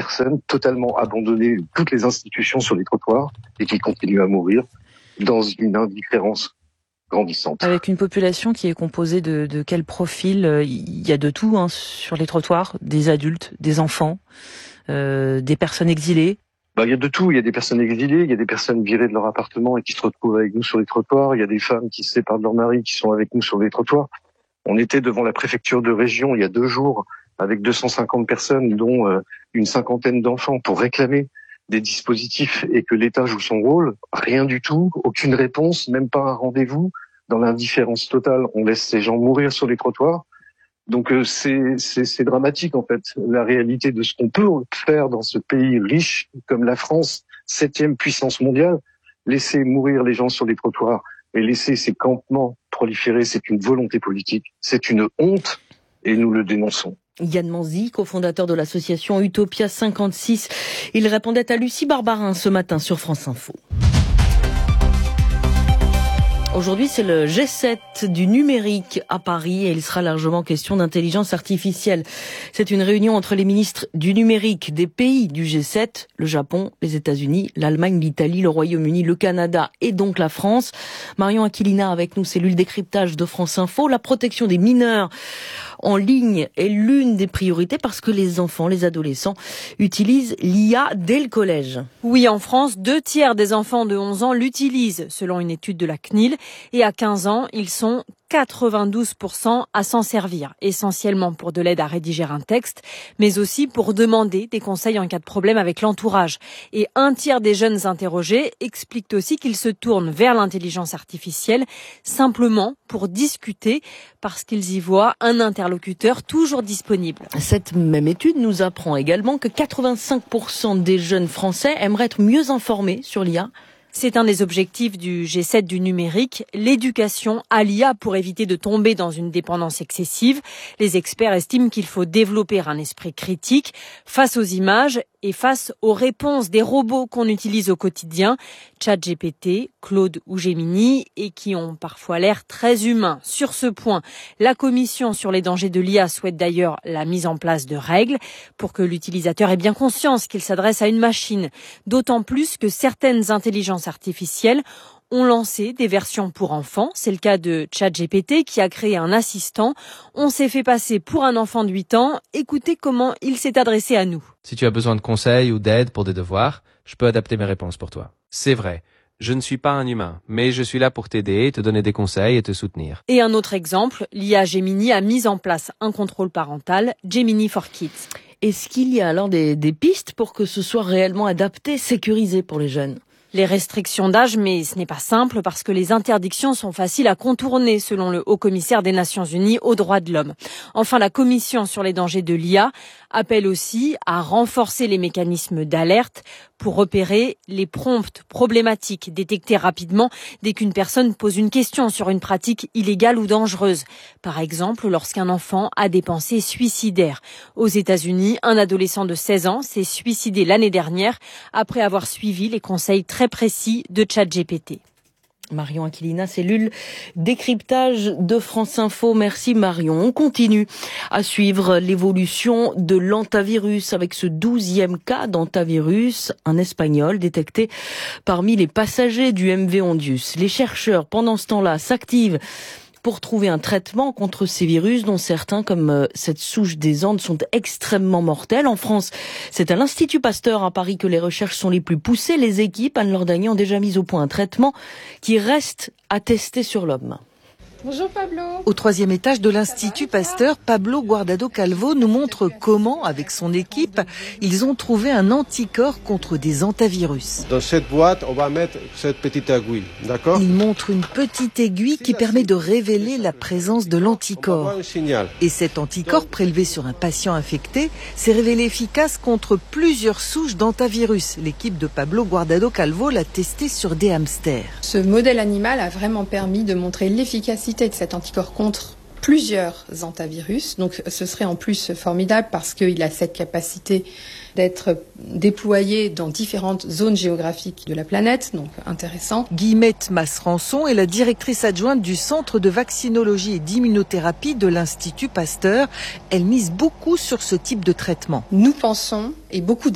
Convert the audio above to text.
personnes totalement abandonnées, toutes les institutions sur les trottoirs, et qui continuent à mourir dans une indifférence grandissante. Avec une population qui est composée de quel profil? Il y a de tout sur les trottoirs, des adultes, des enfants, des personnes exilées. Il y a de tout. Il y a des personnes exilées, il y a des personnes virées de leur appartement et qui se retrouvent avec nous sur les trottoirs. Il y a des femmes qui se séparent de leur mari qui sont avec nous sur les trottoirs. On était devant la préfecture de région il y a 2 jours avec 250 personnes, dont une cinquantaine d'enfants, pour réclamer des dispositifs et que l'État joue son rôle. Rien du tout, aucune réponse, même pas un rendez-vous. Dans l'indifférence totale, on laisse ces gens mourir sur les trottoirs. Donc c'est dramatique en fait, la réalité de ce qu'on peut faire dans ce pays riche comme la France, 7e puissance mondiale. Laisser mourir les gens sur les trottoirs et laisser ces campements proliférer, c'est une volonté politique, c'est une honte et nous le dénonçons. Yann Manzi, cofondateur de l'association Utopia 56, il répondait à Lucie Barbarin ce matin sur France Info. Aujourd'hui, c'est le G7 du numérique à Paris et il sera largement question d'intelligence artificielle. C'est une réunion entre les ministres du numérique des pays du G7, le Japon, les États-Unis, l'Allemagne, l'Italie, le Royaume-Uni, le Canada et donc la France. Marion Aquilina avec nous, cellule décryptage de France Info. La protection des mineurs en ligne est l'une des priorités parce que les enfants, les adolescents utilisent l'IA dès le collège. Oui, en France, 2/3 des enfants de 11 ans l'utilisent, selon une étude de la CNIL. Et à 15 ans, ils sont 92% à s'en servir, essentiellement pour de l'aide à rédiger un texte, mais aussi pour demander des conseils en cas de problème avec l'entourage. Et 1/3 des jeunes interrogés expliquent aussi qu'ils se tournent vers l'intelligence artificielle simplement pour discuter, parce qu'ils y voient un interlocuteur toujours disponible. Cette même étude nous apprend également que 85% des jeunes Français aimeraient être mieux informés sur l'IA. C'est un des objectifs du G7 du numérique, l'éducation à l'IA pour éviter de tomber dans une dépendance excessive. Les experts estiment qu'il faut développer un esprit critique face aux images et face aux réponses des robots qu'on utilise au quotidien, ChatGPT, Claude ou Gemini, et qui ont parfois l'air très humains. Sur ce point, la Commission sur les dangers de l'IA souhaite d'ailleurs la mise en place de règles pour que l'utilisateur ait bien conscience qu'il s'adresse à une machine. D'autant plus que certaines intelligences artificielles ont lancé des versions pour enfants. C'est le cas de ChatGPT qui a créé un assistant. On s'est fait passer pour un enfant de 8 ans. Écoutez comment il s'est adressé à nous. Si tu as besoin de conseils ou d'aide pour des devoirs, je peux adapter mes réponses pour toi. C'est vrai, je ne suis pas un humain, mais je suis là pour t'aider, te donner des conseils et te soutenir. Et un autre exemple, l'IA Gemini a mis en place un contrôle parental, Gemini for Kids. Est-ce qu'il y a alors des pistes pour que ce soit réellement adapté, sécurisé pour les jeunes ? Les restrictions d'âge, mais ce n'est pas simple parce que les interdictions sont faciles à contourner selon le haut-commissaire des Nations Unies aux droits de l'homme. Enfin, la Commission sur les dangers de l'IA appelle aussi à renforcer les mécanismes d'alerte pour repérer les prompts problématiques, détecter rapidement dès qu'une personne pose une question sur une pratique illégale ou dangereuse. Par exemple, lorsqu'un enfant a des pensées suicidaires. Aux États-Unis, un adolescent de 16 ans s'est suicidé l'année dernière après avoir suivi les conseils très précis de ChatGPT. Marion Aquilina, cellule décryptage de France Info. Merci Marion. On continue à suivre l'évolution de l'hantavirus avec ce 12e cas d'hantavirus, un Espagnol détecté parmi les passagers du MV Ondius. Les chercheurs, pendant ce temps-là, s'activent pour trouver un traitement contre ces virus dont certains, comme cette souche des Andes, sont extrêmement mortels. En France, c'est à l'Institut Pasteur à Paris que les recherches sont les plus poussées. Les équipes, Anne Lordagny, ont déjà mis au point un traitement qui reste à tester sur l'homme. Bonjour Pablo. Au 3e étage de l'Institut Pasteur, Pablo Guardado Calvo nous montre comment, avec son équipe, ils ont trouvé un anticorps contre des hantavirus. Dans cette boîte, on va mettre cette petite aiguille, d'accord ? Il montre une petite aiguille qui permet de révéler la présence de l'anticorps. Et cet anticorps prélevé sur un patient infecté s'est révélé efficace contre plusieurs souches d'hantavirus. L'équipe de Pablo Guardado Calvo l'a testé sur des hamsters. Ce modèle animal a vraiment permis de montrer l'efficacité de cet anticorps contre plusieurs hantavirus. Donc ce serait en plus formidable parce qu'il a cette capacité d'être déployé dans différentes zones géographiques de la planète, donc intéressant. Guillemette Masrançon est la directrice adjointe du Centre de vaccinologie et d'immunothérapie de l'Institut Pasteur. Elle mise beaucoup sur ce type de traitement. Nous pensons, et beaucoup